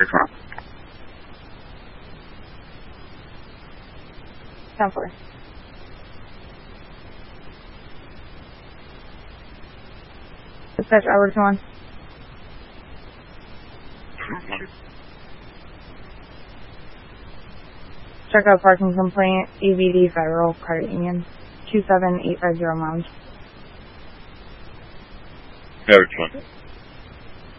6-1. 10-4. Dispatch Albertson 1. Check out parking complaint, AVD Federal Credit Union, 27850 Mound. Average 1.